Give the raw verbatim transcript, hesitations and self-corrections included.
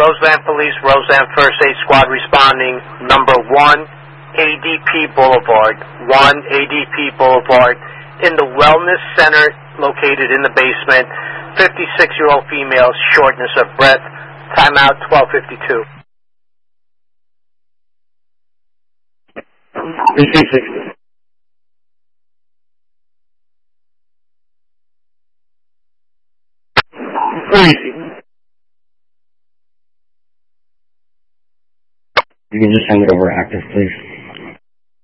Roseland Police, Roseland First Aid Squad responding, number one A D P Boulevard, one A D P Boulevard, in the Wellness Center located in the basement, fifty-six-year-old female, shortness of breath, timeout twelve fifty-two. Receive sixty. You can just send it over active, please.